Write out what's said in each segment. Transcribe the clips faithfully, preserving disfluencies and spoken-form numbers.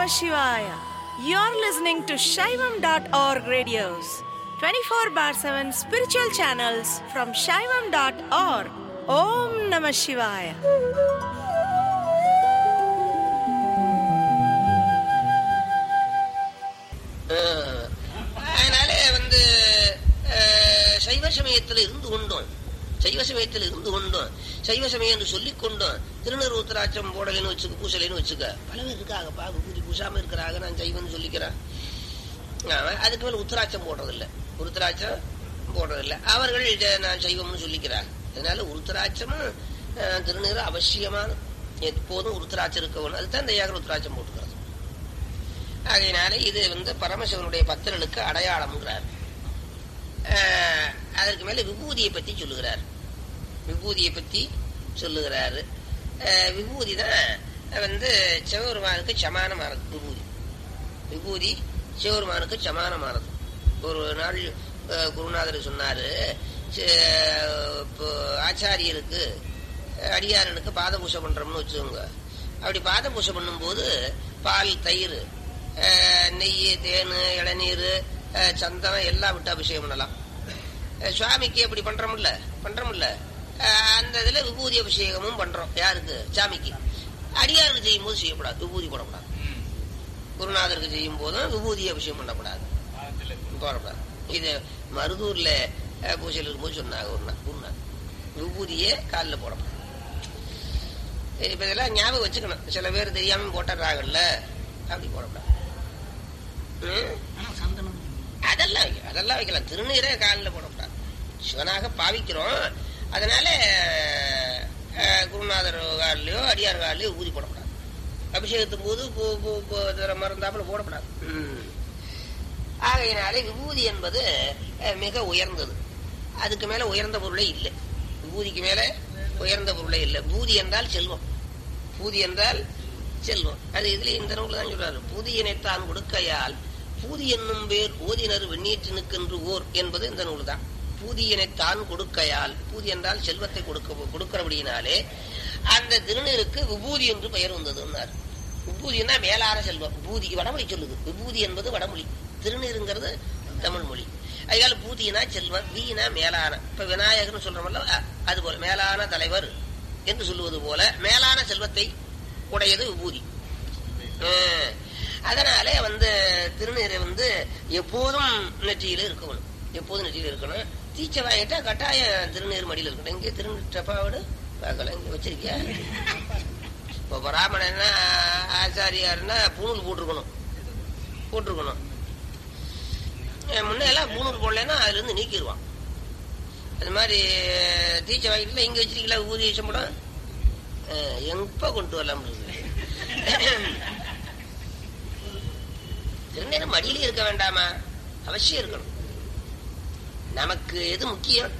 Namah Shivaya. You're listening to Shaivam dot org radios, twenty-four bar seven spiritual channels from Shaivam dot org. Om Namah Shivaya. அதனால வந்து சைவ சமயத்தில் இருந்து கொண்டோம் சைவ சமயத்தில் இருந்து கொண்டோம் சைவ சமயம் என்று சொல்லிக் கொண்டோம். திருநீர் உத்தராட்சம் போடலைன்னு வச்சுக்க, பூசலைன்னு வச்சுக்க, பல பேர் இருக்காங்கப்பா பூஜை பூசாம இருக்கிறாங்க, நான் சைவன்னு சொல்லிக்கிறேன். அதுக்கு மேல உத்தராட்சம் போடுறதில்லை, உருத்தராட்சம் போடுறதில்லை. அவர்கள் நான் சைவம்னு சொல்லிக்கிறார். அதனால உருத்தராட்சமும் திருநீர் அவசியமான, எப்போதும் உருத்தராட்சம் இருக்கணும். அதுதான் இந்த ஏகர் உத்தராட்சம் போட்டுக்கிறது. ஆகையினால இது வந்து பரமசிவனுடைய பக்தர்களுக்கு அடையாளம்ங்கிறார். அதற்கு மேல விபூதியை பத்தி சொல்லுகிறார். விபூதியை பத்தி சொல்லுகிறாரு. விபூதி தான் வந்து சிவபெருமானுக்கு சமானமானது. விபூதி விபூதி சிவபெருமானுக்கு சமானமானது. ஒரு நாள் குருநாதர் சொன்னாரு, ஆச்சாரியருக்கு அடியாரனுக்கு பாத பூசை பண்றோம்னு வச்சுக்கோங்க. அப்படி பாத பூசை பண்ணும் போது பால், தயிர், நெய், தேன், இளநீர், சந்தனம் எல்லாம் விட்டு அபிஷேகம் பண்ணலாம். சுவாமிக்கு அப்படி பண்றோம்ல பண்றோம்ல அந்த இதுல விபூதி அபிஷேகமும் பண்றோம். யாருக்கு? சாமிக்கு. அடியாருக்கு செய்யும் போது செய்யக்கூடாது, விபூதி போடக்கூடாது. குருநாதருக்கு செய்யும் போதும் விபூதி அபிஷேகம் பண்ணக்கூடாது, போடக்கூடாது. இது மருதூர்ல பூஜையில் இருக்கும்போது சொன்னாங்க ஒரு நாள் குருநாதர், விபூதியே காலில் போடக்கூடாது. இப்ப இதெல்லாம் ஞாபகம் வச்சுக்கணும். சில பேர் தெரியாம போட்டுறாங்கல்ல, அப்படி போடக்கூடாது. அதெல்லாம் வைக்க அதெல்லாம் வைக்கலாம். திருநீரே காலில் போடக்கூடாது. சிவனாக பாவிக்கிறோம். அதனால குருநாதர் காலிலையோ அடியார் காலிலையோ ஊதி போடக்கூடாது. அபிஷேகத்தும் போது மறந்தாப்புல போடக்கூடாது. ஆகையினாலே விபூதி என்பது மிக உயர்ந்தது. அதுக்கு மேல உயர்ந்த பொருளே இல்லை. விபூதிக்கு மேல உயர்ந்த பொருளே இல்லை. பூதி என்றால் செல்வம். பூதி என்றால் செல்வம். அது இதுல இந்த நூல் தான் சொல்றாரு. பூதியினைத்தான் கொடுக்கையால் பூதி என்னும் பேர் ஓதினர் வெண்ணீற்றினுக்கென்று ஓர் என்பது இந்த நூல் தான். பூதியினைத்தான் கொடுக்கையால், பூதி என்றால் செல்வத்தை கொடுக்க கொடுக்கிறபடியினாலே அந்த திருநீருக்கு விபூதி என்று பெயர் வந்ததுன்னார். விபூதினா மேலான செல்வம். பூதி வடமொழி சொல்லுது. விபூதி என்பது வடமொழி, திருநீருங்கிறது தமிழ் மொழி. அதனால பூதினா செல்வம், வீணா மேலான. இப்ப விநாயகர்னு சொல்றோம்ல, அது போல மேலான தலைவர் என்று சொல்லுவது போல மேலான செல்வத்தை உடையது விபூதி. அதனாலே வந்து திருநீரை வந்து எப்போதும் நெற்றியில இருக்கணும், எப்போதும் நெற்றியில இருக்கணும். தீச்சை வாங்கிட்டா கட்டாயம் திருநீர் மடியில் இருக்கணும். இங்கே திருநீர் டப்பாவோடு பார்க்கலாம், இங்க வச்சிருக்கியா? இப்போ பிராமணன்னா ஆச்சாரியாருன்னா பூணூல் போட்டிருக்கணும் போட்டிருக்கணும் முன்னையெல்லாம் பூணூல் போடலன்னா அதுல இருந்து நீக்கிடுவான். அது மாதிரி தீச்சை வாங்கிட்டு இங்க வச்சிருக்கீங்களா ஊதி சம்பளம் எப்ப கொண்டு வரலாம். திருநீர் மடியிலே இருக்க வேண்டாமா? அவசியம் இருக்கணும். நமக்கு எது முக்கியம்?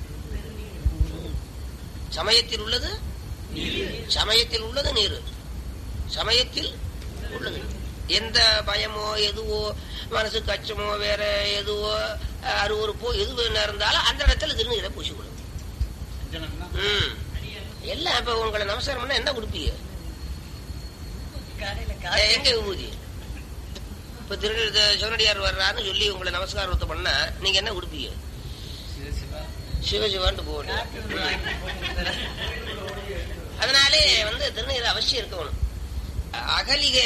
சமயத்தில் உள்ளது சமயத்தில் உள்ளது நீர். சமயத்தில் உள்ளது. எந்த பயமோ எதுவோ மனசுக்கு அச்சமோ வேற எதுவோ அருவறுப்போ எது இருந்தாலும் அந்த இடத்துல திருநீரை பூசிக்கொள்ளும். உம் எல்லாம் இப்ப உங்களை நமஸ்காரம் பண்ண என்ன கொடுப்பீங்க? எங்க விபூதி? இப்ப திருநீர் சிவனடியார் வர்றாருன்னு சொல்லி உங்களை நமஸ்காரத்தை பண்ணா நீங்க என்ன கொடுப்பீங்க? சிவசிவான்ட்டு போட்டு. அதனாலே வந்து திருநீர் அவசியம் இருக்கணும். அகலிகை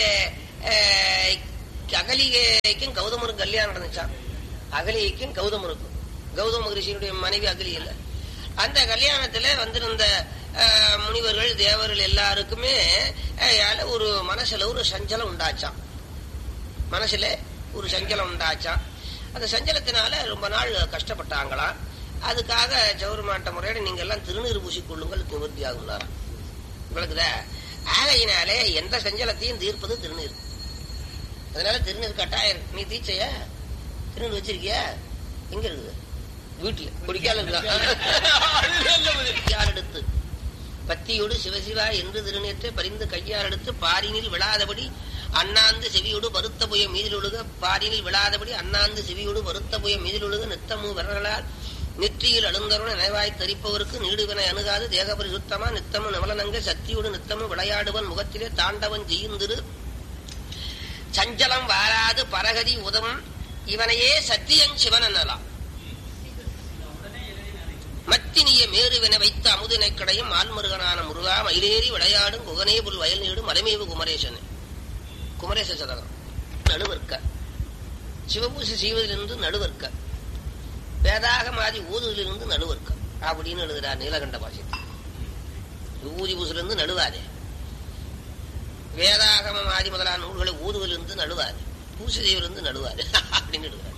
அகலிகைக்கும் கௌதமருக்கும் கல்யாணம் நடந்துச்சான். அகலிகைக்கும் கௌதமருக்கும், கௌதம மகரிஷியுடைய மனைவி அகலி இல்ல. அந்த கல்யாணத்துல வந்திருந்த முனிவர்கள் தேவர்கள் எல்லாருக்குமே ஒரு மனசுல ஒரு சஞ்சலம் உண்டாச்சான். மனசுல ஒரு சஞ்சலம் உண்டாச்சான். அந்த சஞ்சலத்தினால ரொம்ப நாள் கஷ்டப்பட்டாங்களாம். அதுக்காக சௌரமாட்ட முறையோட நீங்க எல்லாம் திருநீர் பூசிக்கொள்ளுங்கள், நிவர்த்தி ஆகுனாராம். உங்களுக்குதா? ஆகையினாலே எந்த சஞ்சலத்தையும் தீர்ப்பது திருநீர். அதனால திருநீர் கட்டாயம். நீ தீச்சையா திருநீர் வச்சிருக்கியா? எங்க இருக்குது? வீட்டுல குடிக்கால எடுத்து பத்தியோடு சிவசிவா என்று திருநீற்றை பறிந்து கையால் எடுத்து பாரினில் விழாதபடி அண்ணாந்து செவியோடு வருத்த புய மீதிலொழுக, பாரினில் விழாதபடி அண்ணாந்து செவியோடு வருத்த புய மீதிலொழுக, நித்தமு விரலால் நெற்றியில் அழுங்கருண நினைவாய் தரிப்பவருக்கு நீடுவனை அணுகாது தேகபரி சுத்தமா நித்தமும் நவலனங்க சக்தியோடு நித்தமும் விளையாடுவன் முகத்திலே தாண்டவன் செய்யுந்திரு சஞ்சலம் வாராது பரகதி உதவும் இவனையே சத்தியன் சிவன் என்னலாம். மத்தினிய மேருவின வைத்த அமுதினை கடையும் ஆன்மருகனான முருகா மயிலேறி விளையாடும் குகனே புல் வயல் நீடு மலைமேவு குமரேசன். குமரேச சதகம் நடுவர்க்க சிவபூசி செய்வதிலிருந்து நடுவர்க்க வேதாகமாதி ஊதுவதிலிருந்து நடுவர்க்க அப்படின்னு எழுதுறார் நீலகண்ட பாசியத்தில். ஊதி பூசிலிருந்து நடுவாதே, வேதாகமாதி முதலான நூல்களை ஊதுவதிலிருந்து நடுவாது, பூசி செய்வதிலிருந்து நடுவாது அப்படின்னு எழுதுறார்.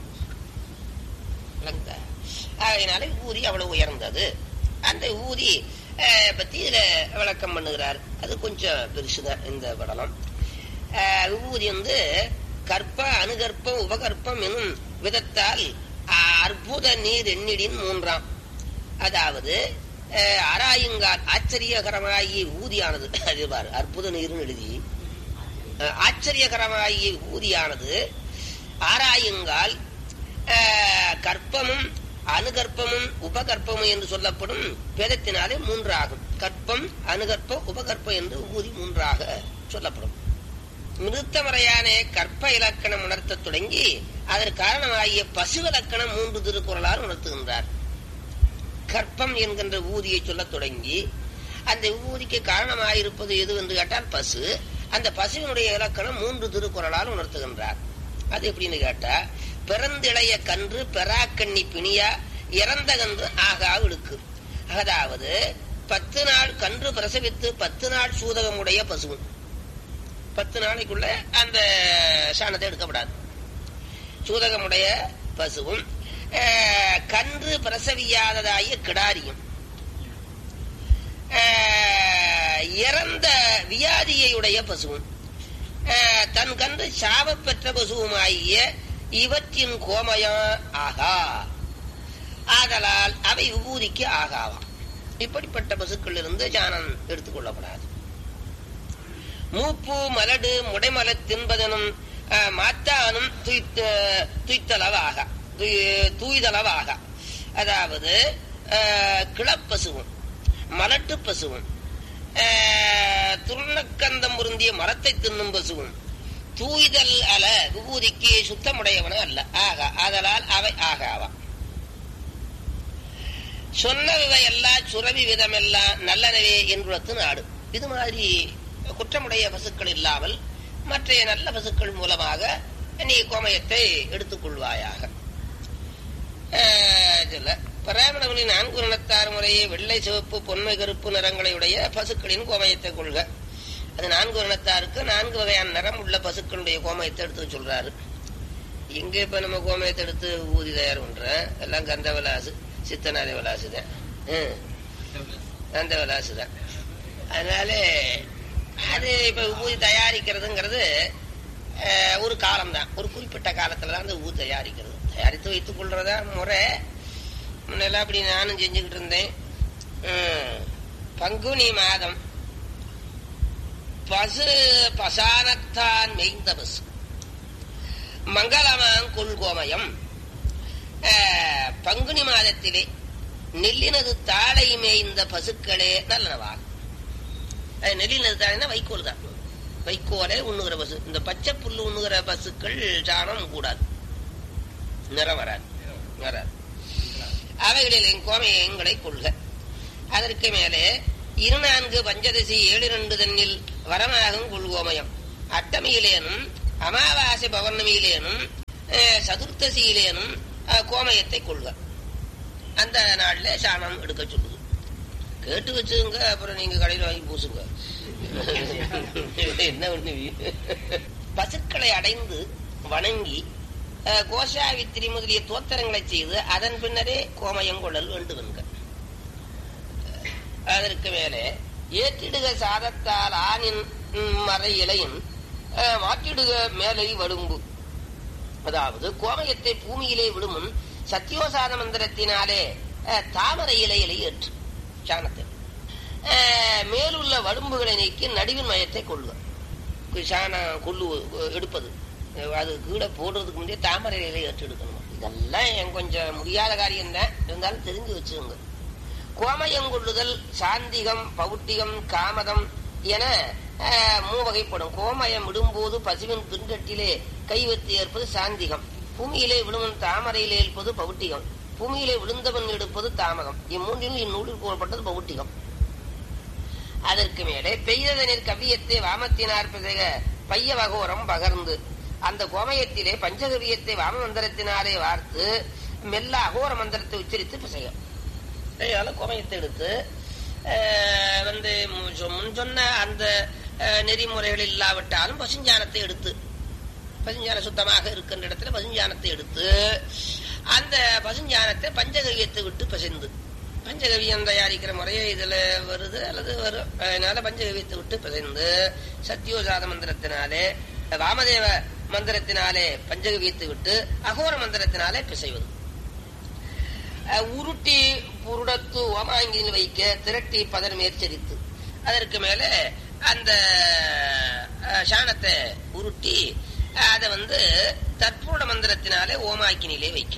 அதனால ஊதி அவ்வளவு உயர்ந்தது. அந்த ஊதி பத்தி இதுல விளக்கம் பண்ணுகிறார். அது கொஞ்சம் பெருசுதான் இந்த படலம். ஊதி வந்து கற்ப அணுகற்பம் உபகற்பம் என்னும் விதத்தால் அற்புத நீர் எண்ணிடின் மூன்றாம். அதாவது ஆராயுங்கால் ஆச்சரியகரமாகிய ஊதியானது, அது பாரு அற்புத நீர்னு எழுதி ஆச்சரியகரமாகிய ஊதியானது ஆராயுங்கால் கற்பமும் அணுகற்பமும் உபகற்பமும் என்று சொல்லப்படும் பேதத்தினாலே மூன்றாகும். கற்பம் அணுகற்பம் உபகற்பம் என்று ஊதி மூன்றாக சொல்லப்படும். நிறுத்தமறையான கற்ப இலக்கணம் உணர்த்த தொடங்கி அதற்கு காரணமாகிய பசு இலக்கணம் மூன்று திருக்குறளால் உணர்த்துகின்றார். கற்பம் என்கின்ற ஊதியை சொல்ல தொடங்கி அந்த ஊதிக்கு காரணமாயிருப்பது எது என்று கேட்டால் பசு. அந்த பசுவினுடைய இலக்கணம் மூன்று திருக்குறளால் உணர்த்துகின்றார். அது எப்படின்னு கேட்டா, பிறந்திளைய கன்று பெறாக்கண்ணி பிணியா இறந்த கன்று ஆகா இழுக்கு. அதாவது பத்து நாள் கன்று பிரசவித்து பத்து நாள் சூதகமுடைய பசுவும், பத்து நாளைக்குள்ள அந்த சாணத்தை எடுக்கப்படாது, சூதகமுடைய பசுவும், கன்று பிரசவியாததாகிய கிடாரியும், இறந்த வியாதியுடைய பசுவும், தன் கன்று சாவ பெற்ற பசுவுமாகிய இவற்றின் கோமயம் ஆகா. ஆதலால் அவை விபூதிக்கு ஆகாவாம். இப்படிப்பட்ட பசுக்கள் இருந்து சாணம் எடுத்துக் கொள்ளப்படாது. மூப்பு மலடு முடைமல தின்பதனும் மாத்தானும் துய்த்தளவாக தூய்தளவாக. அதாவது கிளப்பசுவும் மலட்டு பசுவும் துர்ணக்கந்தம் பொருந்திய மரத்தை தின்னும் பசுவும் தூய்தல் அல விபூதிக்கு சுத்தமுடையவன அல்ல. ஆகா. ஆதலால் அவை ஆகாவா. சொன்னவை எல்லாம் சுரவி விதமெல்லாம் நல்லனவே என்றுளத்து நாடு. இது மாதிரி குற்றமுடைய பசுக்கள் இல்லாமல் மற்ற நல்ல பசுக்கள் மூலமாக நீ கோமயத்தை எடுத்துக் கொள்வாயாக. பராமணவனி நான்கு நிறத்தாறு முறையே வெள்ளை சிவப்பு பொன்மை கருப்பு நிறங்களையுடைய பசுக்களின் கோமயத்தை கொள்க. அது நான்கு நிறத்தாருக்கு நான்கு வகையான நிறம் உள்ள பசுக்களுடைய கோமயத்தை எடுத்து சொல்றாரு. இங்க இப்ப நம்ம கோமயத்தை எடுத்து ஊதி தயார் பண்ற எல்லாம் கந்த விலாசு சித்தநாத விலாசுதான், கந்த விலாசுதான். அதனால அது இப்ப ஊதி தயாரிக்கிறதுங்கிறது ஒரு காலம்தான், ஒரு குறிப்பிட்ட காலத்துலதான் அந்த ஊதி தயாரிக்கிறது. தயாரித்து வைத்துக் கொள்றதா முறை. முன்னெல்லாம் அப்படி நானும் செஞ்சுக்கிட்டு இருந்தேன். பங்குனி மாதம் பசு பசானத்தான் மெய்ந்த பசு மங்களமாங் கொள்கோமயம். பங்குனி மாதத்திலே நெல்லினது தாளை மேய்ந்த பசுக்களே நல்லனவாகும். நெல்லினது தாளைனா வைக்கோல் தான். வைக்கோலை உண்ணுகிற பசு. இந்த பச்சை புல்லு உண்ணுகிற பசுக்கள் சாணம் கூடாது, நிறம் வராது வராது. அவைகளில் கோமயங்களை கொள்க. அதற்கு மேலே இரு நான்கு பஞ்சதசி ஏழு இரண்டு தன்னில் வரமாகும் கொள்கோமயம். அட்டமியிலேனும் அமாவாசை பௌர்ணமியிலேனும் சதுர்த்தசியிலேனும் கோமயத்தை கொள்க. அந்த நாள்ல சாணம் எடுக்க சொல்லுது. கேட்டு வச்சுங்க, அப்புறம் நீங்க கடையில் வாங்கி பூசுங்க. என்ன ஒண்ணு. பசுக்களை அடைந்து வணங்கி கோஷாவித்திரி முதலிய தோத்திரங்களை செய்து அதன் பின்னரே கோமயம் கொள்ளல் வேண்டும் என்க. அதற்கு மேலே ஏற்றிடுக சாதத்தால் ஆணின் மறை இலையின் மாற்றிடுக மேலை வடும்பு. அதாவது கோமயத்தை பூமியிலே விடுமுன் சத்தியோசாத மந்திரத்தினாலே தாமரை இலையிலே ஏற்று சாணத்தை மேலுள்ள வடும்புகளை நீக்கி நடுவின் மயத்தை கொள்ளுக. சாணம் கொள்ளு எடுப்பது அது கீழே போடுறதுக்கு முன்னே தாமரை இலையை ஏற்று எடுக்கணும். இதெல்லாம் கொஞ்சம் முடியாத காரியம் தான், இருந்தாலும் தெரிஞ்சு வச்சுக்கோங்க. கோமயம் கொள்ளுதல் சாந்திகம் பௌட்டிகம் காமதம் என மூவகைப்படும். கோமயம் விடும்போது பசுவின் பின்கட்டிலே கைவத்தி ஏற்பது சாந்திகம். பூமியிலே விழுவன் தாமரையிலே ஏற்பது பவுட்டிகம். பூமியிலே விழுந்தவன் எடுப்பது தாமகம். இம்மூன்றில் இந்நூலில் கூறப்பட்டது பவுட்டிகம். அதற்கு மேலே பெய்ததனில் கவியத்தை வாமத்தினார் பிசக பைய வகோரம் பகர்ந்து அந்த கோமயத்திலே பஞ்சகவியத்தை வாம மந்திரத்தினாலே வார்த்து மெல்ல அகோர மந்திரத்தை உச்சரித்து பிசைக. கோமயத்தை எடுத்து வந்து முன் சொன்ன அந்த நெறிமுறைகள் இல்லாவிட்டாலும் பசுஞ்சானத்தை எடுத்து, பசுஞ்சானம் சுத்தமாக இருக்கின்ற இடத்துல பசுஞ்சானத்தை எடுத்து அந்த பசுஞ்சானத்தை பஞ்சகவியத்தை விட்டு பிசைந்து, பஞ்சகவியம் தயாரிக்கிற முறையே இதுல வருது அல்லது வரும். அதனால பஞ்சகவியத்தை விட்டு பிசைந்து சத்தியோசாத மந்திரத்தினாலே வாமதேவ மந்திரத்தினாலே பஞ்சகவியத்தை விட்டு அகோர மந்திரத்தினாலே பிசைவது. உருட்டி புருடத்து ஓமாங்கில் வைக்க திரட்டி பதன் மேற்சரித்து அதற்கு மேல அந்த சாணத்தை உருட்டி அதை வந்து தற்பூட மந்திரத்தினாலே ஓமாக்கினிலே வைக்க,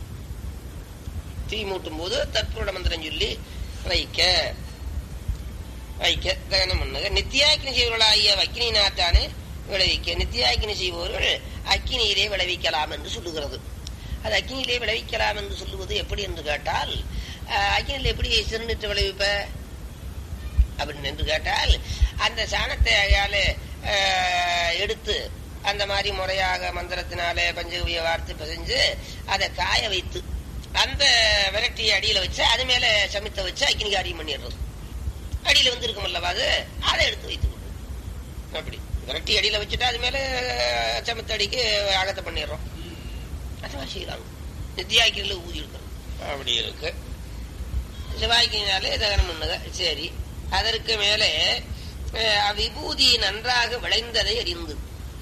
தீ மூட்டும் போது தற்பூட மந்திரம் சொல்லி வைக்க வைக்க தகனம் பண்ணுங்க. நித்தியாக்கினி செய்வர்களாகிய அக்கினி நாட்டானே விளைவிக்க. நித்தியாக்கினி செய்பவர்கள் அக்கினியிலே விளைவிக்கலாம் என்று சொல்லுகிறது. அது அக்கினியிலே விளைவிக்கலாம் என்று சொல்லுவது எப்படி என்று கேட்டால், அக்கினியில எப்படி சிறுநீற்று விளைவிப்ப அப்படின்னு என்று கேட்டால், அந்த சாணத்தை அயால எடுத்து அந்த மாதிரி முறையாக மந்திரத்தினாலே பஞ்சகவிய வார்த்து பிசைஞ்சு அதை காய வைத்து அந்த விரட்டியை அடியில வச்சு அது மேல சமைத்த வச்சு அக்கினி காரியம் பண்ணிடுறது. அடியில வந்து இருக்கும் அல்லவா, அது அதை எடுத்து வைத்து கொண்டு அப்படி விரட்டி அடியில வச்சுட்டா அது மேல சமைத்த அடிக்கு அகத்தை பண்ணிடுறோம். அது மாதிரி செய்யறாங்க. நித்தியாக்கினில ஊதி இருக்கிறோம் அப்படி இருக்கு. சிவாய்க்கினாலே தகனம் பண்ணுங்க. சரி, அதற்கு மேலே விபூதி நன்றாக விளைந்ததை அறிந்து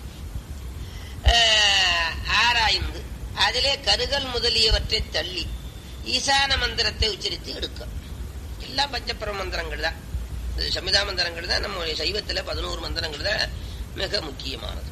ஆராய்ந்து அதிலே கருகல் முதலியவற்றை தள்ளி ஈசான மந்திரத்தை உச்சரித்து எடுக்க. எல்லாம் பஞ்சபர மந்திரங்கள் தான், சமிதா மந்திரங்கள் தான். நம்ம சைவத்துல பதினோரு மந்திரங்கள் தான் மிக முக்கியமானது.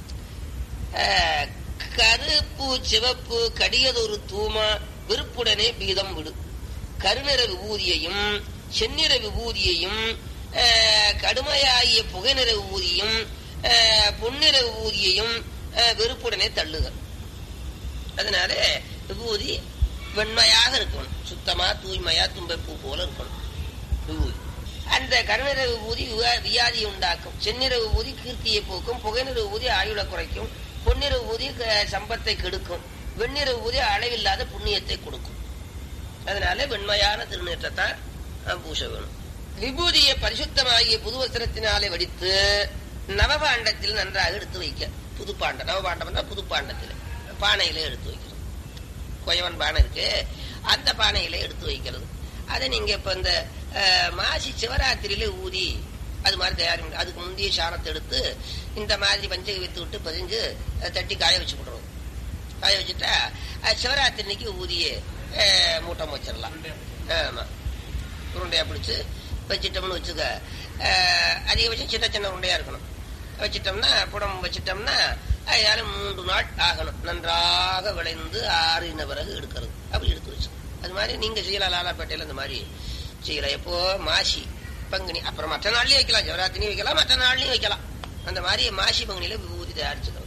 கருப்பு சிவப்பு கடியதொரு தூமா விருப்புடனே பீதம் விடு. கருநிற விபூதியையும் செந்நிற விபூதியையும் கடுமையாகிய புகைநிற விபூதியும் பொன்னிற விபூதியையும் வெறுப்புடனே தள்ளுக. அதனால விபூதி வெண்மையாக இருக்கணும், சுத்தமா தூய்மையா தும்பைப்பூ போல இருக்கணும் விபூதி. அந்த கருநிற விபூதி வியாதியை உண்டாக்கும், செந்நிற விபூதி கீர்த்தியை போக்கும், புகைநிற விபூதி ஆயுள குறைக்கும், பொன்னிற விபூதி சம்பத்தை கெடுக்கும், வெண்ணிற விபூதி அளவில்லாத புண்ணியத்தை கொடுக்கும். அதனால வெண்மையான திருநீற்றத்தான் பூச வேணும். விபூதியை பரிசுத்தமாகிய புது வஸ்திரத்தினாலே வடித்து நவபாண்டத்தில் நன்றாக எடுத்து வைக்க. புதுப்பாண்டம், நவபாண்டம் புதுப்பாண்டத்தில் பானையில எடுத்து வைக்கிறது. கொயவன் பானை இருக்கு, அந்த பானையில எடுத்து வைக்கிறது. அதை நீங்க இப்ப இந்த மாசி சிவராத்திரியில ஊதி அது மாதிரி தயாரி. அதுக்கு முந்தைய சாணத்தை எடுத்து இந்த மாதிரி பஞ்சகை வைத்து விட்டு பதிஞ்சு தட்டி காய வச்சு விடுறோம். காய வச்சுட்டா சிவராத்திரிக்கு ஊதிய மூட்டம் வச்சிடலாம். ஆமா, உருண்டையா பிடிச்சு வச்சிட்டோம்னு வச்சுக்க. அதிகபட்சம் சின்ன சின்ன உருண்டையா இருக்கணும். வச்சிட்டோம்னா புடம் வச்சிட்டோம்னா அதனால மூன்று நாள் ஆகணும். நன்றாக விளைந்து ஆறின பிறகு எடுக்கிறது. அப்படி எடுத்து வச்சு அது மாதிரி நீங்க செய்யலாம். லாலாப்பேட்டையில இந்த மாதிரி செய்யலாம். எப்போ மாசி பங்குனி, அப்புறம் மற்ற நாள்லயும் வைக்கலாம், சிவராத்திரியும் வைக்கலாம், மற்ற நாள்லயும் வைக்கலாம். அந்த மாதிரி மாசி பங்குனியில விபூதி தயாரிச்சுக்கணும்.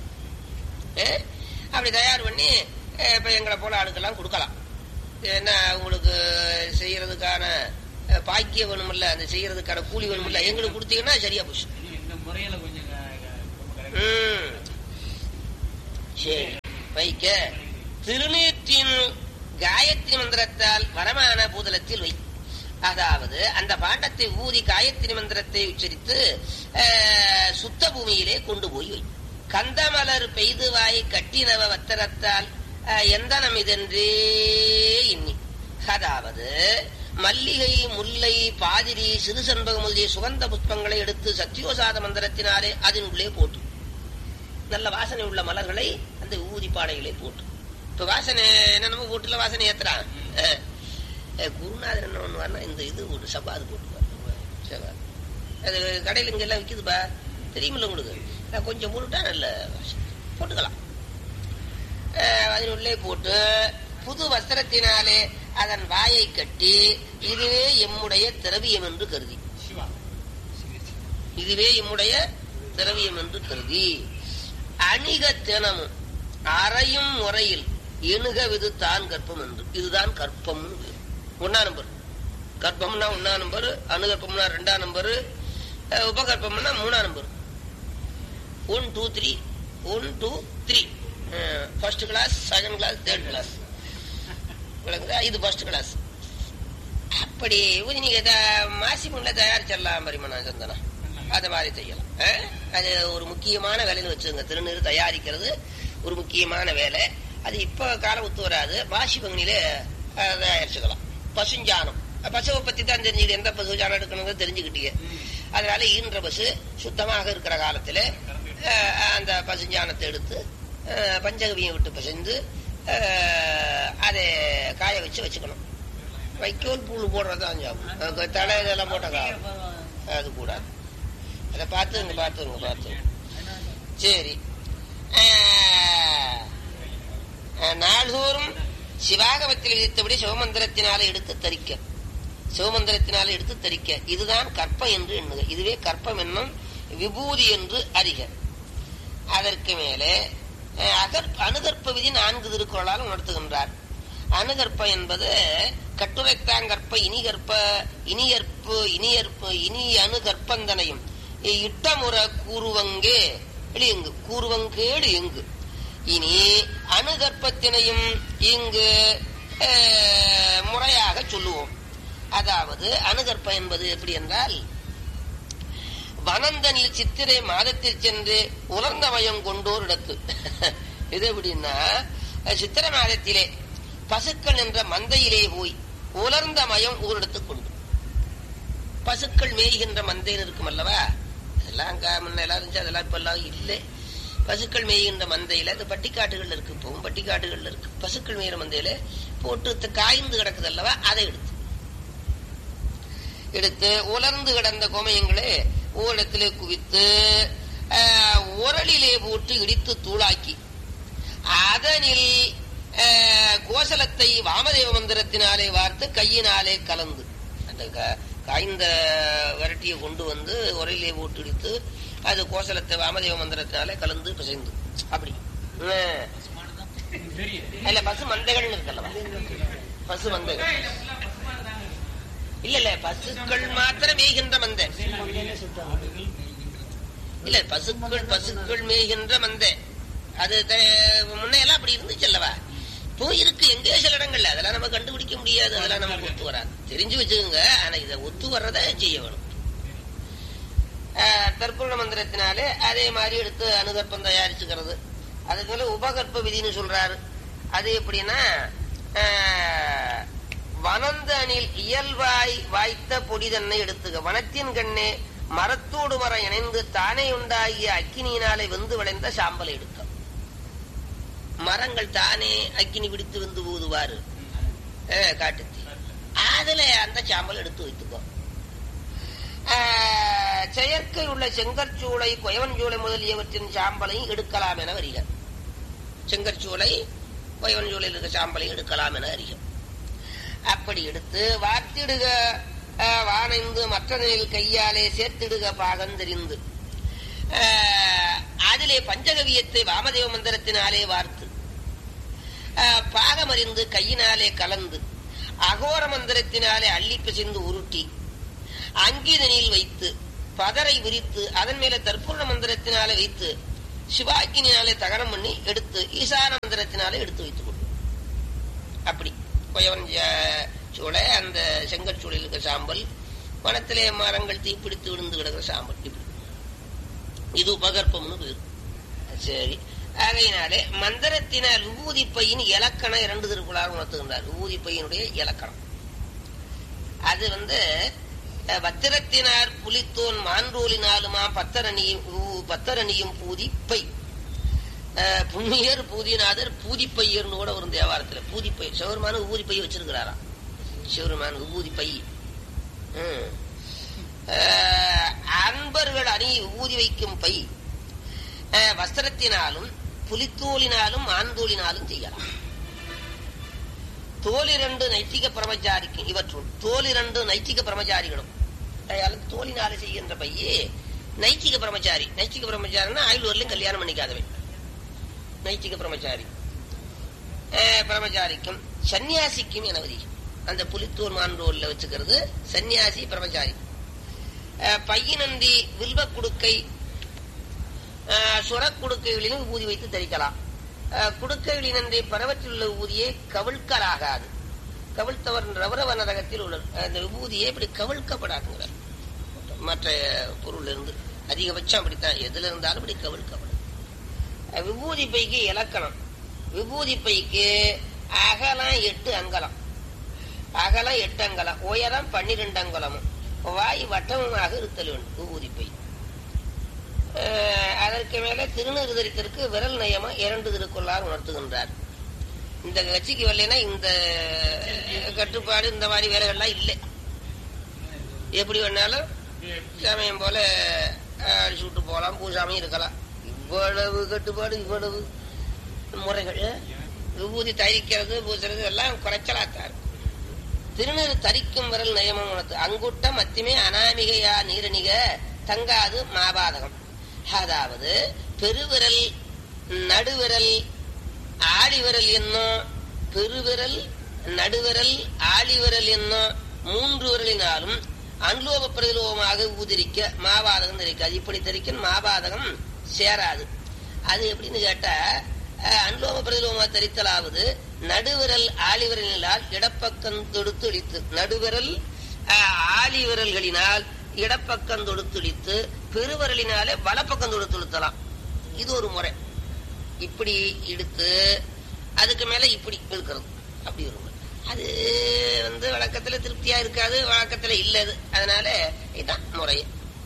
அப்படி தயார் பண்ணி இப்ப எங்களை போல ஆளுக்கெல்லாம் கொடுக்கலாம். ஏன்னா உங்களுக்கு செய்யறதுக்கான பாக்கியம் வேணுமில்ல, அந்த செய்யறதுக்கான கூலி வேணுமில்ல, எங்களுக்கு கொடுத்தீங்கன்னா சரியா போச்சு. உம் சரி, வைக்க. திருநீற்றின் காயத்ரி மந்திரத்தால் வரமான பூதலத்தில் வை. அதாவது அந்த பாண்டத்தை ஊதி காயத்ரி மந்திரத்தை உச்சரித்து சுத்த பூமியிலே கொண்டு போய் வை. கந்தமலர் பெய்து வாய் கட்டினவ வத்தரத்தால் எந்தனம் இதென்றே இன்னி. அதாவது மல்லிகை, முல்லை, பாதிரி, சிறு சண்பகம் முதலிய சுகந்த புஷ்பங்களை எடுத்து சத்தியோசாத மந்திரத்தினாலே அதன் உள்ளே போட்டு நல்ல வாசனை உள்ள மலர்களை அந்த ஊதி பானைகளை போட்டு. இப்ப வாசனை என்னென்னமோ போட்டுல வாசனை ஏத்துறான். குருநாதர் என்ன பண்ணுவார்னா இந்த இது ஒரு சபாது போட்டுப்பார். அது கடையில் இங்க எல்லாம் விற்குதுப்பா, தெரியுமில்ல உங்களுக்கு. கொஞ்சம் போட்டுட்டா நல்ல போட்டுக்கலாம். அதனுள்ளே போட்டு புது வஸ்திரத்தினாலே அதன் வாயை கட்டி இதுவே எம்முடைய திரவியம் என்று கருதி இதுவே இம்முடைய திரவியம் என்று கருதி அணிக தினமும் அறையும் முறையில் எணுக விது தான் கற்பம் என்று. இதுதான் கற்பம். ஒன்னா நம்பர் கற்பம்னா ஒன்னா நம்பர், அணுகற்பம்னா ரெண்டாம் நம்பர், உபகற்பம்னா மூணாம் number. One two three one two three first class, second class, third class. இது ஃபர்ஸ்ட் கிளாஸ். அப்படி நீங்க மாசி முன்ன தயாரிச்சிடலாம் பரிமண சந்தனா, அதை மாதிரி செய்யலாம். அது ஒரு முக்கியமான வேலைன்னு வச்சுங்க. திருநீர் தயாரிக்கிறது ஒரு முக்கியமான வேலை. அது இப்ப காலம் ஒத்து வராது. மாசி பங்குனியில தயாரிச்சுக்கலாம். பசுஞ்சானம், பசுவை பத்தி தான் தெரிஞ்சுக்கிட்டு எந்த பசு ஜானம் எடுக்கணுங்கிறது தெரிஞ்சுக்கிட்டீங்க. அதனால ஈன்ற பசு சுத்தமாக இருக்கிற காலத்துல அந்த பசுஞ்சானத்தை எடுத்து பஞ்சகவியை விட்டு பசைந்து அதை காய வச்சு வச்சுக்கணும். வைக்கோல் பூள் போடுறதான் சாப்பிடும். தலை இதெல்லாம் போட்ட காலம் அது கூடாது. அதை பார்த்துங்க பார்த்துங்க பார்த்துங்க. சரி, நாள்தோறும் சிவாகமத்தில் விதித்தபடி சிவமந்திரத்தினால எடுத்து தரிக்க, சிவமந்திரத்தினால எடுத்து தரிக்க இதுதான் கற்பம் என்று எண்ணுக. இதுவே கற்பம் என்னும் விபூதி என்று அறிக. அதற்கு மேலே அணுகற்ப விதி நான்கு திருக்குறளால் உணர்த்துகின்றார். அணுகற்ப என்பது கட்டுரைத்தாங்கற்ப இனிகற்ப இனியற்பு இனியற்பு இனி அணுகற்பந்தனையும் இட்டமுறை கூறுவங்கே எங்கு கூறுவங்கேடு எங்கு இனி அணுகற்பத்தினையும் இங்கு முறையாக சொல்லுவோம். அதாவது அணுகற்ப என்பது எப்படி என்றால், வனந்தனில் சித்திரை மாதத்தில் சென்று உலர்ந்த மயம் கொண்டோர் இடத்து. இது எப்படின்னா, சித்திரை மாதத்திலே பசுக்கள் என்ற மந்தையிலே போய் உலர்ந்த மயம் ஊரிடத்து கொண்டு, பசுக்கள் மேய்கின்ற மந்தையில் இருக்கும் அல்லவா, அதெல்லாம் முன்ன எல்லாம் இருந்துச்சு, அதெல்லாம் இப்ப எல்லாம் இல்லை. பசுக்கள் மேய்கின்ற மந்தையில அது பட்டிக்காட்டுகள் இருக்கு, இப்பவும் பட்டிக்காட்டுகள் இருக்கு. பசுக்கள் மேய்கிற மந்தையில போட்டு காய்ந்து கிடக்குது அல்லவா, அதை எடுத்து எடுத்து உலர்ந்து கிடந்த கோமயங்களே ஓரிடத்திலே குவித்து உரலிலே போட்டு இடித்து தூளாக்கி அதனில் கோசலத்தை வாமதேவ மந்திரத்தினாலே வார்த்து கையினாலே கலந்து, அந்த காய்ந்த விரட்டியை கொண்டு வந்து உரலிலே போட்டு இடித்து அது கோசலத்தை வாமதேவ மந்திரத்தினாலே கலந்து பிசைந்து அப்படி இல்ல பசு மந்தைகள் இருக்கல்லவா, பசு மந்தைகள் இல்ல இல்ல பசுக்கள் மாத்திரம் மேய்கின்ற மந்தை இல்ல, பசுக்கள் பசுக்கள் மேய்கின்ற மந்தை அது முன்னையெல்லாம் அப்படி இருந்துச்சு அல்லவா. இப்போ இருக்கு எங்கேயோ சில இடங்கள்ல, அதெல்லாம் நம்ம கண்டுபிடிக்க முடியாது, அதெல்லாம் நமக்கு ஒத்து வராது. தெரிஞ்சு வச்சுக்கோங்க. ஆனா இதை ஒத்து வர்றத செய்ய வேணும். தற்பூர்ண மந்திரத்தினாலே அதே மாதிரி எடுத்து அணுகற்பம் தயாரிச்சுக்கிறது. அதுக்கு மேல உபகற்ப விதின்னு சொல்றாரு. அது எப்படின்னா, வனந்த அணில் இயல்பாய் வாய்த்த பொடி தன்னை எடுத்துக்க, வனத்தின் கண்ணே மரத்தோடு மரம் இணைந்து தானே உண்டாகிய அக்கினியினாலே வெந்து விளைந்த சாம்பலை எடுக்க. மரங்கள் தானே அக்கினி பிடித்து வந்து ஊதுவாரு காட்டுத்தி, அதுல அந்த சாம்பல் எடுத்து வைத்துக்கோ. செயற்கை உள்ள செங்கற்சூளை கொயவன்சூளை முதலியவற்றின் சாம்பலையும் எடுக்கலாம் என அறிக. செங்கற்சூளை கொயவன்சூளையில் இருக்க சாம்பலையும் எடுக்கலாம் என அறிக. அப்படி எடுத்து வார்த்திடுக வானைந்து மற்ற நிலையில் கையாலே சேர்த்திடுக பாகம் தெரிந்து அதிலே பஞ்சகவியத்தை வாமதேவ மந்திரத்தினாலே வார்த்து பாகமறிந்து கையினாலே கலந்து அகோர மந்திரத்தினாலே அள்ளி பிசைந்து உருட்டி அங்கிதனில் வைத்து பதரை விரித்து அதன் மேல தற்பூர்ண மந்திரத்தினாலே வைத்து சிவாக்கினாலே தகனம் பண்ணி எடுத்து ஈசான மந்திரத்தினாலே எடுத்து வைத்துக் கொண்டு, அப்படி கொயவன் சூளை அந்த செங்கற்சூளையில் இருக்கிற சாம்பல், வனத்திலே மரங்கள் தீப்பிடித்து விழுந்து கிடக்கிற சாம்பல், இப்படி இது உபகற்பம்னு பேரு. சரி, ஆகையினாலே மந்திரத்தினால் விபூதி பையின் இலக்கணம் இரண்டு திருக்குள்ளார் உணர்த்துகின்றார். விபூதி பையனுடைய இலக்கணம் அது வந்து பத்திரத்தினார் புலித்தோன் மான்றோலினாலுமா பத்தரணியும் பத்தரணியும் பூதி பை, புண்ணியர் பூதிநாதர் பூதிப்பையர்னு கூட ஒரு தேவாரத்துல பூதிப்பை, சிவருமான ஊதி பை வச்சிருக்கிறாராம். சிவருமான ஊதி பை அன்பர்கள் அணி ஊதி வைக்கும் பை வஸ்திரத்தினாலும் புலித்தோலினாலும் ஆண்தோலினாலும் செய்யலாம். தோலிரண்டு நைத்திக பிரமச்சாரிக்கும் இவற்றுள் தோலிரண்டு நைத்திக பிரமச்சாரிகளும் தோலினால செய்கின்ற பையே நைச்சிக பிரம்மச்சாரி. நைச்சிக பிரம்மச்சாரின்னா ஆயுள் வரலையும் கல்யாணம் பண்ணிக்காதவன் நைச்சிக பிரம்மச்சாரி. பிரம்மச்சாரிக்கும் சன்னியாசிக்கும் என விதி. அந்த புலித்தூர் மான்ரோல்ல வச்சுக்கிறது சன்னியாசி பிரம்மச்சாரி. பையனந்தி வில்வ குடுக்கை சுர குடுக்கைகளிலும் விபூதி வைத்து தரிக்கலாம். குடுக்கைகளினந்தி பரவற்றிலுள்ள விபூதியை கவிழ்க்கலாகாது. கவிழ்த்தவர் ரவரவ நரகத்தில் உள்ள அந்த விபூதியை இப்படி கவிழ்க்கப்படாதுங்கிறார். மற்ற பொருள் இருந்து அதிகபட்சம் அப்படித்தான், எதுல இருந்தாலும் இப்படி கவிழ்க்கப்படும். விபூதி பைக்கு இலக்கணம். விபூதி பைக்கு அகலம் எட்டு அங்கலம், அகலம் எட்டு அங்கலம், உயரம் பன்னிரண்டு அங்கலமும், வாய் வட்டமுமாக இருத்தல் வேண்டும் விபூதி பை. அதற்கு மேல திருநீறு தரித்திற்கு விரல் நயமா இரண்டு திருக்குள்ளார் உணர்த்துகின்றார். இந்த கட்சிக்கு வரலைன்னா இந்த கட்டுப்பாடு இந்த மாதிரி வேலைகள்லாம் இல்லை. எப்படி வேணாலும் சமயம் போல அடிச்சுட்டு போகலாம், பூசாமையும் இருக்கலாம். இவ்வளவு கட்டுப்பாடு, இவ்வளவு முறைகள், விபூதி தரிக்கிறது பூசுறது எல்லாம் குறைச்சலாத்தார். திருநீறு தரிக்கும் விரல் நயமம் உணர்த்து. அங்குட்டம் மத்தியமே அனாமிகையா நீரணிக தங்காது மாபாதகம். அதாவது பெருவிரல், நடுவிரல், ஆழிவிரல் என்னும் பெருவிரல், நடுவிரல், ஆழிவிரல் என்னும் மூன்று விரலினாலும் அன்லோப பிரதிலோகமாக ஊதிரிக்க மாபாதகம் தெரிக்காது. இப்படி தெரிக்கும் மாபாதகம் சேராது. அது எப்படின்னு கேட்டா, அன்லோப பிரதிலோகமாக தரித்தலாவது நடுவிரல் ஆழிவிரலினால் இடப்பக்கம் தொடுத்து இழித்து, நடுவிரல் ஆழிவிரல்களினால் இடப்பக்கம் தொடுத்து இழித்து, பெருவிரலினாலே வலப்பக்கம் தொடுத்து இழுத்தலாம். இது ஒரு முறை. இப்படி இழுத்து அதுக்கு மேல இப்படி இருக்கிறது, அப்படி ஒரு முறை. அது வந்து வழக்கத்துல திருப்தியா இருக்காது, வழக்கத்துல இல்லது. அதனால இதுதான் முறை.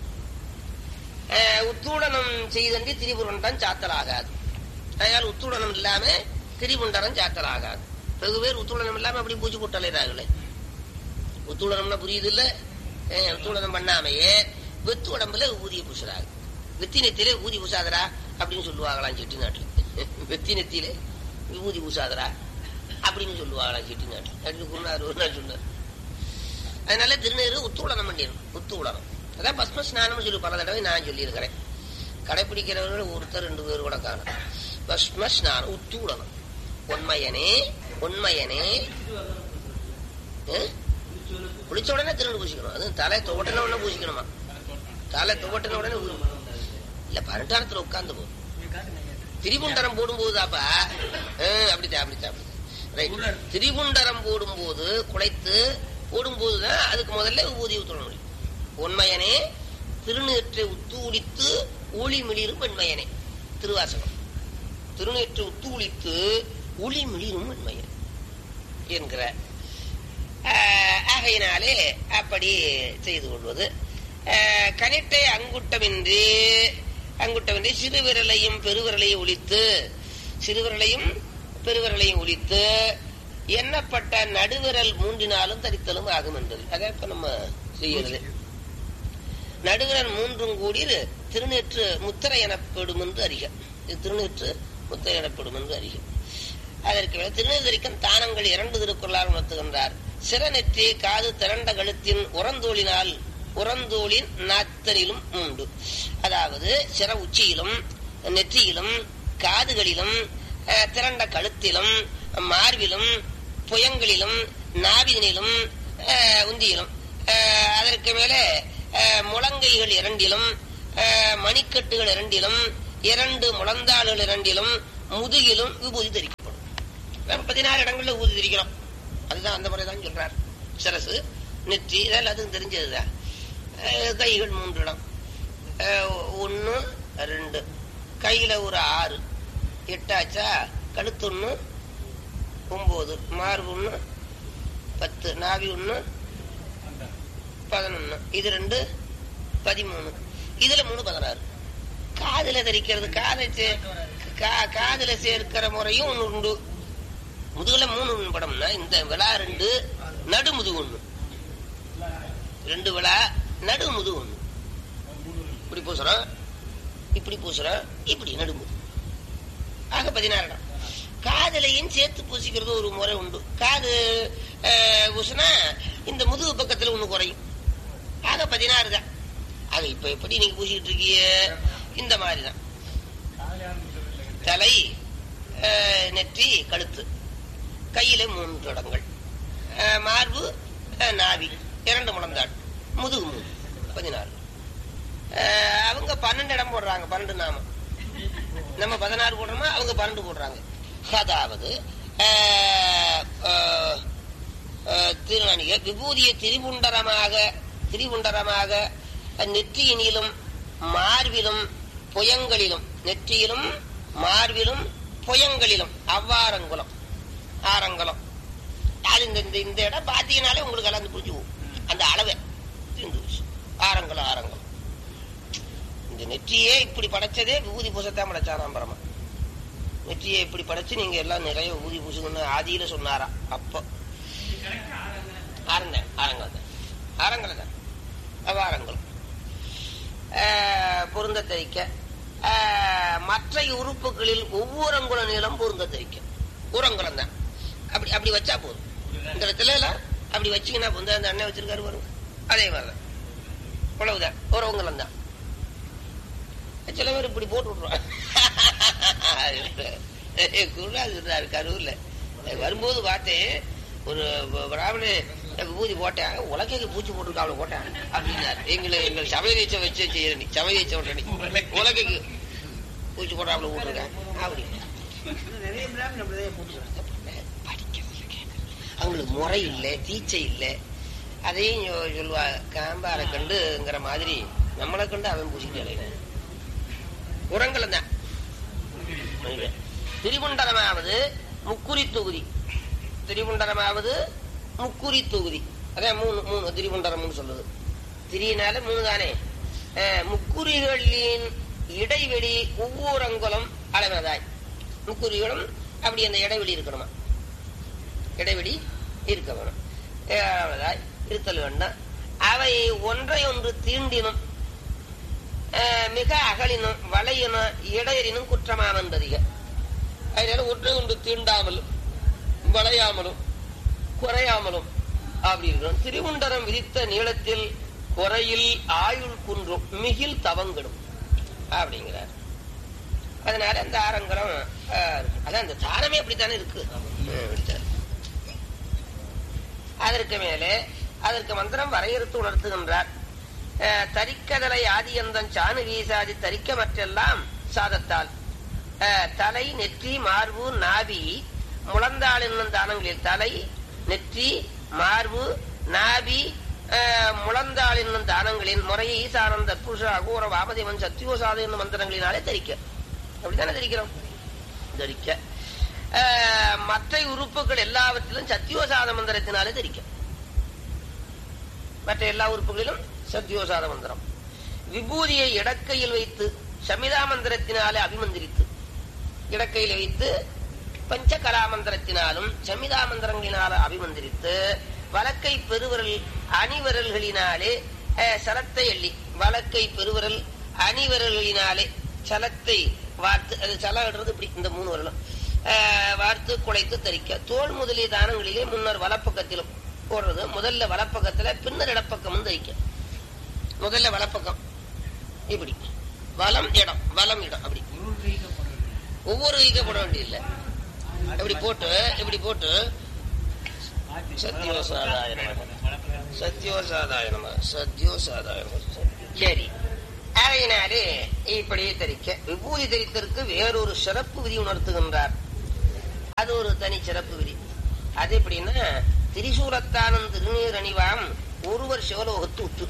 உத்தூடனம் செய்தன்றி திரிபுரண்டம் சாத்தல் ஆகாது. அதனால உத்தூடனம் இல்லாம திரிபுண்டனம் சாத்தல் ஆகாது. வெகு பேர் உத்தூடனம் இல்லாம அப்படி பூச்சி போட்டாலே. உத்தூடனம்னா புரியுது இல்ல? உத்தூடனம் பண்ணாமையே வெத்து உடம்புல ஊதிய பூசுறாங்க. வெத்தி நெத்திலே ஊதி பூசாதரா அப்படின்னு சொல்லுவாங்களாம் செட்டி நாட்டுல. வெத்தி நெத்திலே விபூதி பூசாதரா அப்படின்னு சொல்லுவாங்களாம் செட்டி நாட்டுல. அப்படின்னு குருநாதர் ஒரு நாள் சொன்னார். அதனால திருநீறு உத்தூடனம் பண்ணிடணும். உத்தூடனம் அதான் பஸ்ம ஸ்நானம் சொல்லி பல தடவை நான் சொல்லி இருக்கிறேன். கடைபிடிக்கிறவர்கள் ஒருத்தர் ரெண்டு பேர் கூட காணும். பஸ்ம ஸ்நானம் உத்தூடனம். உண்மையனே உண்மையனே குளிச்ச உடனே திருநீர் பூசிக்கணும். அது தலை துவட்டின உடனே பூசிக்கணுமா? தலை துவட்டின உடனே இல்ல பரட்டாரத்துல உட்கார்ந்து போகும். திரிபுண்டரம் போடும்போதுதாப்பா அப்படித்தான் அப்படித்தான் அப்படி திரிபுண்டரம் போடும்போது குலைத்து போடும்போதுதான் அதுக்கு முதல்ல ஊதி ஊற்ற முடியும். உண்மையனே திருநீற்றை உத்தூளித்து ஊழி மிளிரும் வெண்மையனே. திருவாசகம். திருநீற்றை உத்தூளித்து ஊழி மிளிரும் வெண்மையன் என்கிற. ஆகையினாலே அப்படி செய்து கொள்வது. கனிட்டை அங்குட்டமின்றி அங்குட்டமின்றி சிறுவிரலையும் பெருவிரலையும் ஒழித்து, சிறுவிரலையும் பெருவிரலையும் ஒழித்து எண்ணப்பட்ட நடுவிரல் மூன்றினாலும் தரித்தலும் ஆகும் என்பது. அதை இப்ப நம்ம செய்யறது. நடுவிரல் மூன்றும் கூடி திருநீற்று முத்திரை எனப்படும் என்று அறிக. இது திருநீற்று முத்திரை எனப்படும் என்று அறிக. அதற்கு மேல திருநீர் தரிக்கும் தானங்கள் இரண்டு திருக்குறளால் உணர்த்துகின்றார். சிறநெற்றி காது திரண்ட கழுத்தின் உரந்தோளினால் உரந்தோளின் நாத்தனிலும் உண்டு. அதாவது சிற உச்சியிலும் நெற்றியிலும் காதுகளிலும் திரண்ட கழுத்திலும் மார்பிலும் புயங்களிலும் நாவினிலும் உந்தியிலும், அதற்கு மேல முழங்கைகள் இரண்டிலும் மணிக்கட்டுகள் இரண்டிலும் இரண்டு முழந்தாள்கள் இரண்டிலும் முதுகிலும் விபூதி தரிக்கப்படும். பதினாறு இடங்கள்ல விபூதி தரிக்கிறோம். அதுதான் அந்த முறைதான் சொல்றார். சிரசு நெற்றி இதெல்லாம் அதுவும் தெரிஞ்சதுதான். கைகள் மூன்று இடம், ஒன்னு ரெண்டு, கையில ஒரு ஆறு, எட்டாச்சா. கழுத்து ஒண்ணு ஒன்பது, மார்பு ஒண்ணு பத்து, நாவி ஒண்ணு பதினொன்னு, இது ரெண்டு பதிமூணு, இதுல மூணு பதினாறு. காதுல தரிக்கிறது, காதை காதுல சேர்க்கிற முறையும் ஒண்ணு உண்டு. முதுகுல மூணு படம்னா இந்த விழா ரெண்டு, நடு முதுகு ஒண்ணு, ரெண்டு விழா நடு முதுகு ஒண்ணு. இப்படி பூசுறோம், இப்படி பூசுறோம், இப்படி நடுமுது. ஆக பதினாறு இடம். காதலையும் சேர்த்து பூசிக்கிறது ஒரு முறை உண்டு. காது பூசினா இந்த முதுகு பக்கத்துல ஒண்ணு குறையும். ஆக பதினாறு தான். அது இப்ப எப்படி நீங்க பூசிக்கிட்டு இருக்கீங்க இந்த மாதிரிதான். தலை, நெற்றி, கழுத்து, கையில மூன்று இடங்கள், மார்பு, நாவி, இரண்டு முழந்தாள், முதுகு மூணு, பதினாறு. அவங்க பன்னெண்டு இடம் போடுறாங்க, பன்னெண்டு நாமம். நம்ம பதினாறு போடுறோமா, அவங்க பன்னெண்டு போடுறாங்க. அதாவது திருநாணிக விபூதியை திரிபுண்டரமாக திரிபுண்டரமாக நெற்றியினிலும் மார்பிலும் புயங்களிலும், நெற்றியிலும் மார்பிலும் புயங்களிலும், அவ்வாரங்குளம் ஆரங்குளம். அது இந்த இந்த இடம் பாத்தீங்கன்னாலே உங்களுக்கு எல்லாம் புரிஞ்சு போகும். அந்த அளவை ஆரங்குளம் ஆரங்குளம். இந்த நெற்றியே இப்படி படைச்சதே விபூதி பூசத்தான் படைச்சாராம் பரமா. நெற்றியை இப்படி படைச்சு நீங்க எல்லாம் நிறைய விபூதி பூசுங்கன்னு ஆதியில சொன்னாரா. அப்போ ஆரங்க ஆரங்குளம் தான் ஆரங்குளம் தான் அவ்வாரங்குளம் பொருந்த தரிக்க. மற்ற உறுப்புகளில் ஒவ்வொரு அங்குல நீளம் பொருந்த தரிக்கும். ஊரங்குளம் தான். அப்படி அப்படி வச்சா போதும். இந்த இடத்துல எல்லாம் அப்படி வச்சீங்கன்னா வந்து அந்த அண்ணன் வச்சிருக்காரு பாருங்க, அதே மாதிரிதான் உழவுதான் ஒரு அங்குலம் தான். சில பேர் இப்படி போட்டு விட்டுருவாங்க. கருவுல வரும்போது பார்த்தேன் ஒரு பிராமண விபூதி போட்டேன், உலகைக்கு பூச்சி போட்டுருக்கா அவளை போட்டேன் அப்படின்னாரு. எங்களை எங்கள் சமயதீச்சை வச்சு செய்யறி சமயதீச்சை விட்டணி உலகைக்கு பூச்சி போட்டா அவளை போட்டிருக்கேன் அப்படி. அவங்களுக்கு முறை இல்லை, தீச்சை இல்லை. அதையும் சொல்லுவா, காம்பாரை கண்டுங்கிற மாதிரி நம்மளை கண்டு அவன் பூசிட்டு உரங்களும் தான். திரிபுண்டரமாவது முக்குரி தொகுதி, திரிபுண்டரமாவது முக்குரி தொகுதி. அதான் மூணு மூணு திரிபுண்டரம்னு சொல்லுது. திரியினால மூணு தானே. முக்குரிகளின் இடைவெளி ஒவ்வொரு அங்குலம் அளவதாய். முக்குரிகளும் அப்படி அந்த இடைவெளி இருக்கணுமா, இடைவெளி இருக்க வேணும், அளவதாய் இருத்தல் வேண்டாம். அவை ஒன்றை ஒன்று தீண்டினும் மிக அகலினும் வளையினும் இடையறினும் குற்றமாம் என்பதிக. அதனால ஒன்றை ஒன்று தீண்டாமலும் வளையாமலும் குறையாமலும் அப்படி இருக்கணும். திரிபுண்டரம் விதித்த நீளத்தில் குறையில் ஆயுள் குன்றும் மிகில் தவங்கிடும் அப்படிங்கிறார். அதனால அந்த ஆரங்கரம் அதான் அந்த தாரமே அப்படித்தானே இருக்கு. அதற்கு மேலே அதற்கு மந்திரம் வரையறுத்து உணர்த்துகின்றார். தரிக்கதலை ஆதியந்தன் சாணு வீசாதி தரிக்க மற்றெல்லாம் சாதத்தால் தலை, நெற்றி, மார்பு, நாபி, முழந்தாள் என்னும் தானங்களில் தலை, நெற்றி, மார்பு, நாபி, முழந்தாள் என்னும் தானங்களின் முறையை ஈசானம், தற்புருஷ, அகோர, வாமதேவன், சத்தியோசாத என்னும் மந்திரங்களினாலே தரிக்க. அப்படித்தானே தரிக்கிறோம். தரிக்க மற்ற உறுப்புகள் எல்லாவற்றிலும் சத்தியோசாத மந்திரத்தினாலே தரிக்க. மற்ற எல்லா உறுப்புகளிலும் சத்தியோசாத மந்திரம். விபூதியை இடக்கையில் வைத்து சமிதா மந்திரத்தினாலே அபிமந்திரித்து, இடக்கையில் வைத்து பஞ்சகலா மந்திரத்தினாலும் சமிதா மந்திரங்களினால அபிமந்திரித்து வலக்கை பெருவிரல் அணிவிரல்களினாலே சலத்தை எள்ளி, வலக்கை பெருவிரல் அணிவிரல்களினாலே சலத்தை வார்த்து, அது சலடுறது இப்படி இந்த மூணு வரலும் வார்த்து குலைத்து தரிக்க. தோல் முதலிய தானங்களிலே முன்னர் வலப்பக்கத்திலும் போடுறது. முதல்ல வலப்பக்கத்துல பின்னர் இடப்பக்கமும் தரிக்க. முதல்ல வலப்பக்கம் இப்படி, வலம் இடம், வலம் இடம் அப்படி ஒவ்வொரு கைக்க போட வேண்டியதில்லை. இப்படி போட்டு இப்படி போட்டு சத்யோசாதாய நமக, சத்யோசாதாய நமக, சத்யோசாதாய நமக. சரி, அதையினாலே இப்படி தரிக்க. விபூதி தரித்தற்கு வேறொரு சிறப்பு விதி உணர்த்துகின்றார். அது ஒரு தனி சிறப்பு விதி. அது எப்படின்னா, திரிசூலத்தானன் திருநீர் அணிவாம் ஒருவர் சிவலோகத்து உத்து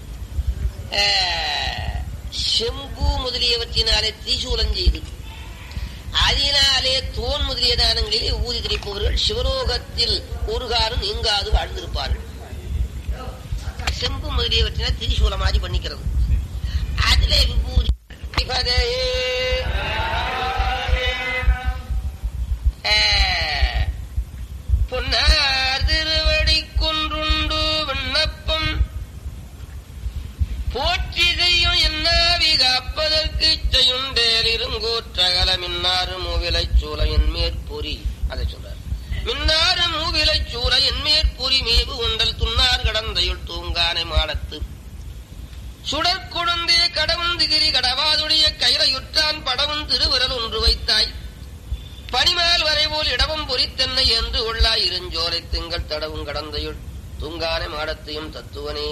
செம்பு முதலியவற்றினாலே திரிசூலம் செய்து அதனாலே தோன் முதலிய தானங்களிலே ஊதி திரிப்பவர்கள் சிவலோகத்தில் ஒரு காலம் நீங்காது வாழ்ந்திருப்பார்கள். செம்பு முதலியவற்றினால் திரிசூலமாதி பண்ணிக்கிறது. அதிலே விபூதி பொன்னார் திருவடி கொன்றுண்டு விண்ணப்பம் போற்றி செய்யும் என்னாவி காப்பதற்கு செய்யுண்டேல் இருங்கூற்றகல மின்னாறு மூவிலை சூளையின் மேற்பொறி. அதை சொல்றார். மின்னாறு மூவிலை சூளையின் மேற்பொறி மேவு உண்டல் துன்னார் கடந்தையுள் தூங்கானை மாடத்து சுடற்கொழுந்தே கடவுன் திகிரி கடவாதுடைய கைலையுற்றான் படவும் திருவிரல் ஒன்று வைத்தாய் பனிமேல் வரைபோல் இடவும் பொறித்தென்னை என்று உள்ளாய் இருஞ்சோலை திங்கள் தடவும் கடந்தையுள் தூங்கானை மாடத்தையும் தத்துவனே.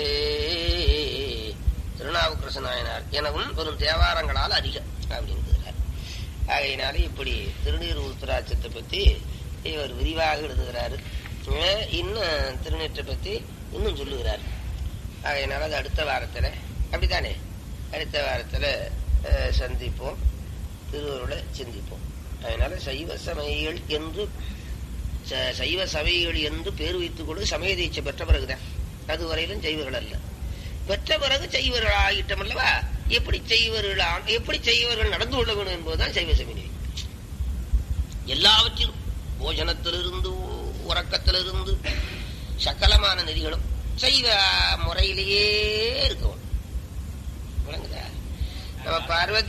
திருநாவுக்கரசு நாயனார் எனவும் பெரும் தேவாரங்களால் அறிக அப்படின்றார். ஆகையினாலே இப்படி திருநீர் உருத்திராட்சத்தை பத்தி இவர் விரிவாக எழுதுகிறாரு. இன்னும் திருநீற்றை பத்தி இன்னும் சொல்லுகிறார். ஆகையினால அது அடுத்த வாரத்துல அப்படித்தானே அடுத்த வாரத்துல சந்திப்போம், திருவருளை சிந்திப்போம். அதனால சைவ சமயிகள் என்று சைவ சமயிகள் என்று பேர் வைத்துக் கொண்டு சமய தீட்சை பெற்ற பிறகுதான், அதுவரையிலும் செய்வர்கள் அல்ல. பெற்ற பிறகு செய்வர்கள் ஆகிட்டம் அல்லவா? எப்படி செய்வர்கள் எப்படி செய்வர்கள் நடந்து கொள்ள வேண்டும் என்பதுதான் சைவ சமய. எல்லாவற்றிலும் போஜனத்திலிருந்து உறக்கத்திலிருந்து சகலமான நெறிகளும் சைவ முறையிலேயே இருக்கணும். நம்ம பார்வதி